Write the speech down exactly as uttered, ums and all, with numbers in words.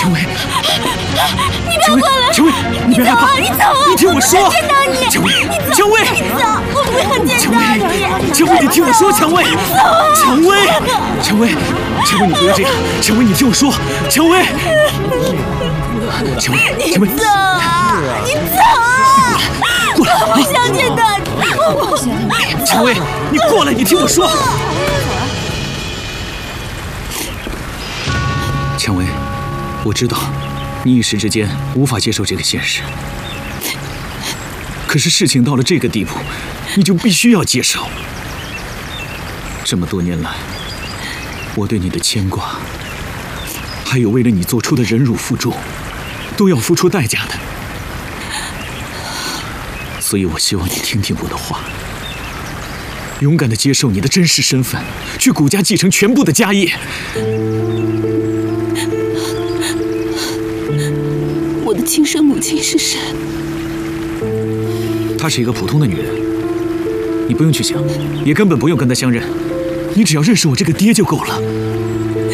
蔷薇， 你不要过来！ 蔷薇，你别害怕， 你走啊！ 你听我说， 见到你， 蔷薇， 你走， 蔷薇， 你走，我不要见到你。 蔷薇，你听我说，蔷薇，蔷薇，蔷薇，蔷薇，你不要这样，蔷薇，你听我说，蔷薇，蔷薇，蔷薇， 你走啊！你走啊！ 过来， 我不想见到你，我不想。 蔷薇，你过来，你听我说。蔷薇，我知道你一时之间无法接受这个现实，可是事情到了这个地步，你就必须要接受。这么多年来，我对你的牵挂，还有为了你做出的忍辱负重，都要付出代价的。所以我希望你听听我的话，勇敢地接受你的真实身份，去古家继承全部的家业。 我的亲生母亲是谁？ 她是一个普通的女人，你不用去想，也根本不用跟她相认，你只要认识我这个爹就够了。